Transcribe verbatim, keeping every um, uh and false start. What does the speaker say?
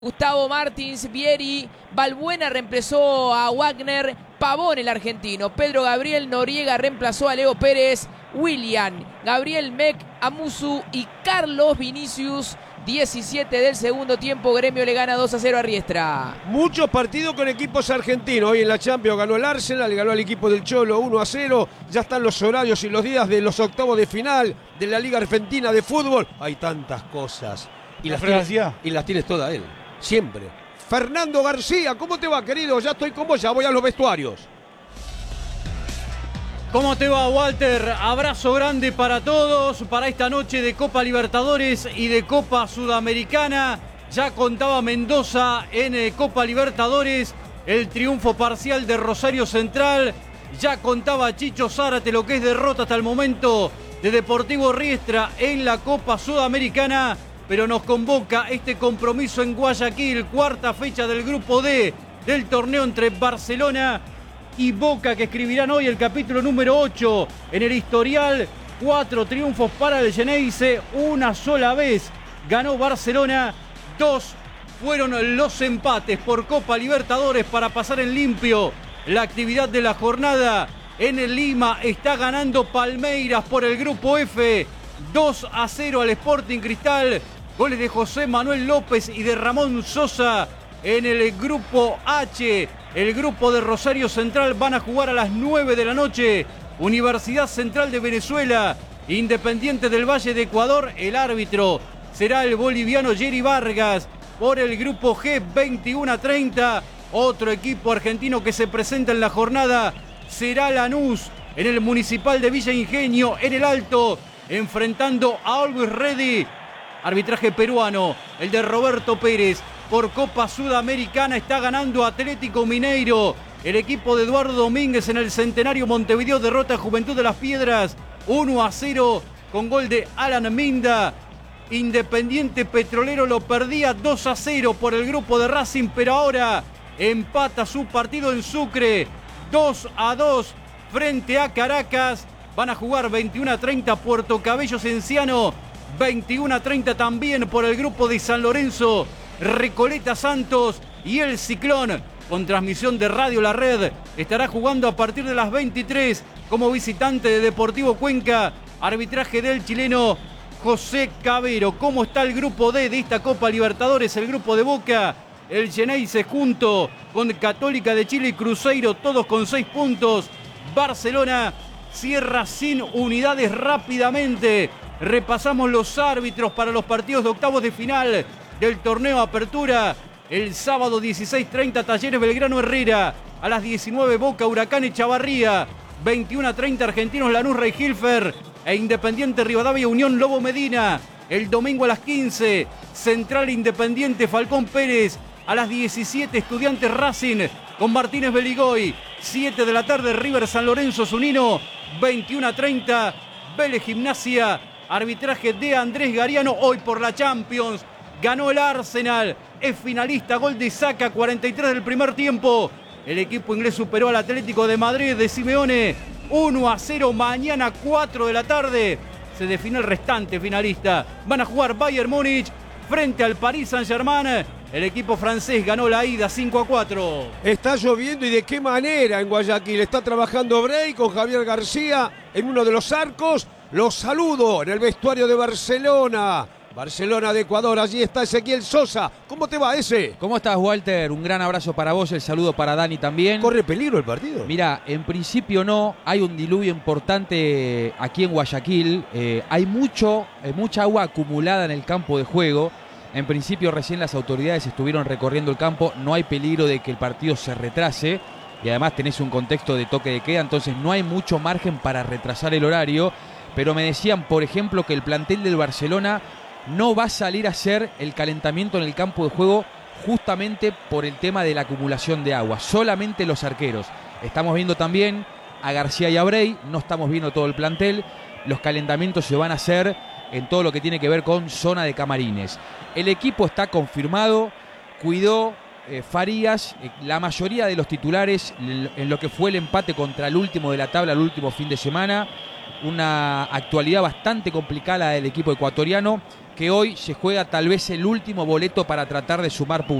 Gustavo Martins, Vieri, Balbuena reemplazó a Wagner, Pavón el argentino, Pedro Gabriel Noriega reemplazó a Leo Pérez, William, Gabriel Meck, Amusu y Carlos Vinicius. diecisiete del segundo tiempo, Gremio le gana dos a cero a Riestra. Muchos partidos con equipos argentinos. Hoy en la Champions ganó el Arsenal, ganó al equipo del Cholo uno a cero. Ya están los horarios y los días de los octavos de final de la Liga Argentina de Fútbol. Hay tantas cosas. Y las, tienes, y las tienes todas él, siempre. Fernando García, ¿cómo te va, querido? Ya estoy con vos, ya voy a los vestuarios. ¿Cómo te va, Walter? Abrazo grande para todos, para esta noche de Copa Libertadores y de Copa Sudamericana. Ya contaba Mendoza en eh, Copa Libertadores el triunfo parcial de Rosario Central. Ya contaba Chicho Zárate lo que es derrota hasta el momento de Deportivo Riestra en la Copa Sudamericana. Pero nos convoca este compromiso en Guayaquil, cuarta fecha del Grupo D del torneo entre Barcelona y Boca, que escribirán hoy el capítulo número ocho en el historial. Cuatro triunfos para el Xeneize, una sola vez ganó Barcelona, dos fueron los empates por Copa Libertadores para pasar en limpio la actividad de la jornada. En el Lima está ganando Palmeiras por el Grupo F, dos a cero al Sporting Cristal, goles de José Manuel López y de Ramón Sosa. En el Grupo H, el grupo de Rosario Central, van a jugar a las nueve de la noche. Universidad Central de Venezuela, Independiente del Valle de Ecuador. El árbitro será el boliviano Jerry Vargas. Por el Grupo G, veintiuno a treinta. Otro equipo argentino que se presenta en la jornada será Lanús, en el Municipal de Villa Ingenio, en el Alto, enfrentando a Always Ready. Arbitraje peruano, el de Roberto Pérez. Por Copa Sudamericana está ganando Atlético Mineiro. El equipo de Eduardo Domínguez en el Centenario Montevideo derrota a Juventud de las Piedras uno a cero con gol de Alan Minda. Independiente Petrolero lo perdía dos a cero por el grupo de Racing, pero ahora empata su partido en Sucre dos a dos frente a Caracas. Van a jugar veintiuno a treinta Puerto Cabello Cienciano, veintiuno a treinta también por el grupo de San Lorenzo, Recoleta Santos, y el Ciclón, con transmisión de Radio La Red, estará jugando a partir de las veintitrés como visitante de Deportivo Cuenca. Arbitraje del chileno José Cabero. ¿Cómo está el grupo D de esta Copa Libertadores? El grupo de Boca, el Xeneize junto con Católica de Chile y Cruzeiro, todos con seis puntos. Barcelona cierra sin unidades rápidamente. Repasamos los árbitros para los partidos de octavos de final del torneo Apertura. El sábado dieciséis treinta Talleres Belgrano Herrera, a las diecinueve Boca Huracán Echavarría, veintiuno a treinta Argentinos Lanús Rey Hilfer e Independiente Rivadavia Unión Lobo Medina. El domingo a las quince Central Independiente Falcón Pérez, a las diecisiete Estudiantes Racing con Martínez Beligoy, siete de la tarde River San Lorenzo Zunino, veintiuno a treinta Vélez Gimnasia. Arbitraje de Andrés Gariano. Hoy por la Champions ganó el Arsenal, es finalista, gol de Saka, cuarenta y tres del primer tiempo. El equipo inglés superó al Atlético de Madrid de Simeone uno a cero. Mañana cuatro de la tarde se define el restante finalista. Van a jugar Bayern Múnich frente al Paris Saint-Germain. El equipo francés ganó la ida cinco a cuatro. Está lloviendo, y de qué manera en Guayaquil. Está trabajando Bray con Javier García en uno de los arcos. Los saludo en el vestuario de Barcelona. Barcelona de Ecuador, allí está Ezequiel Sosa. ¿Cómo te va, ese? ¿Cómo estás, Walter? Un gran abrazo para vos, el saludo para Dani también. ¿Corre peligro el partido? Mira, en principio no, hay un diluvio importante aquí en Guayaquil. Eh, hay mucho, eh, mucha agua acumulada en el campo de juego. En principio recién las autoridades estuvieron recorriendo el campo, no hay peligro de que el partido se retrase. Y además tenés un contexto de toque de queda, entonces no hay mucho margen para retrasar el horario. Pero me decían, por ejemplo, que el plantel del Barcelona no va a salir a hacer el calentamiento en el campo de juego justamente por el tema de la acumulación de agua. Solamente los arqueros. Estamos viendo también a García y a Bray, no estamos viendo todo el plantel. Los calentamientos se van a hacer en todo lo que tiene que ver con zona de camarines. El equipo está confirmado, cuidó eh, Farías, eh, la mayoría de los titulares en lo que fue el empate contra el último de la tabla el último fin de semana. Una actualidad bastante complicada del equipo ecuatoriano, que hoy se juega tal vez el último boleto para tratar de sumar puntos.